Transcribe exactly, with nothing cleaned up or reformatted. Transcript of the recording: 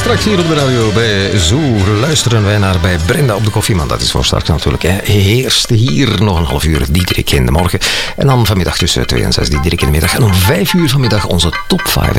Straks hier op de radio bij Zoo luisteren wij naar bij Brenda op de koffieman. Dat is voor straks natuurlijk. Hè. Eerst hier nog een half uur Diederik in de morgen. En dan vanmiddag tussen twee en zes Diederik in de middag. En om vijf uur vanmiddag onze top vijf.